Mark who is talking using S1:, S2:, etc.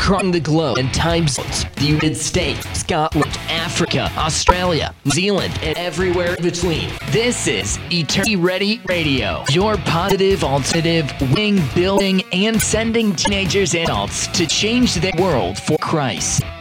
S1: across the globe and time zones. The United States, Scotland, Africa, Australia, New Zealand, and everywhere in between. This is Eternity Ready Radio, your positive alternative, winning, building, and sending teenagers and adults to change their world for Christ.